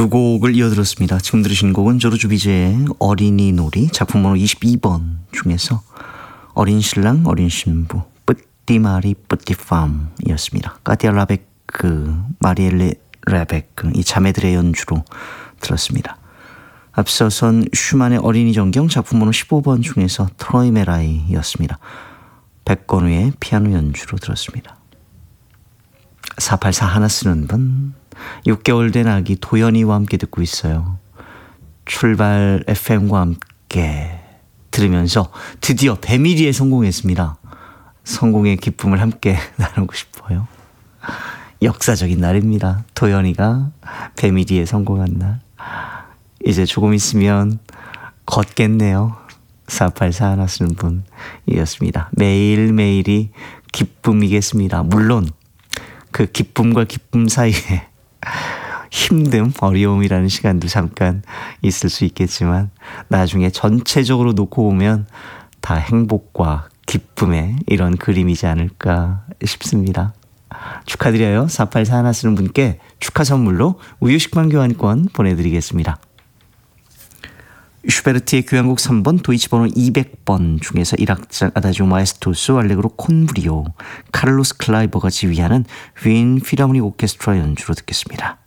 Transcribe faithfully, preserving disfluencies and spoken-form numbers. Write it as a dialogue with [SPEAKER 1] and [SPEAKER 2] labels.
[SPEAKER 1] 두 곡을 이어들었습니다. 지금 들으신 곡은 조르주 비제의 어린이 놀이 작품번호 이십이 번 중에서 어린 신랑 어린 신부 뿌띠마리 뿌띠팜이었습니다. 까디아 라베크, 마리엘레 라베크 이 자매들의 연주로 들었습니다. 앞서선 슈만의 어린이 전경 작품번호 십오 번 중에서 트로이 메라이였습니다. 백건우의 피아노 연주로 들었습니다. 사팔사 하나 쓰는 분, 육 개월 된 아기 도연이와 함께 듣고 있어요. 출발 에프엠과 함께 들으면서 드디어 배밀이에 성공했습니다. 성공의 기쁨을 함께 나누고 싶어요. 역사적인 날입니다. 도연이가 배밀이에 성공한 날. 이제 조금 있으면 걷겠네요. 사팔사 하나 쓰는 분이었습니다. 매일매일이 기쁨이겠습니다. 물론 그 기쁨과 기쁨 사이에 힘듦, 어려움이라는 시간도 잠깐 있을 수 있겠지만 나중에 전체적으로 놓고 보면 다 행복과 기쁨의 이런 그림이지 않을까 싶습니다. 축하드려요. 사팔사 하나 쓰는 분께 축하 선물로 우유식빵 교환권 보내드리겠습니다. 슈베르트의 교향곡 삼 번, 도이치 번호 이백 번 중에서 일 악장 아다지오 마에스토스 알레그로 콘브리오, 카를로스 클라이버가 지휘하는 윈 필하모닉 오케스트라 연주로 듣겠습니다.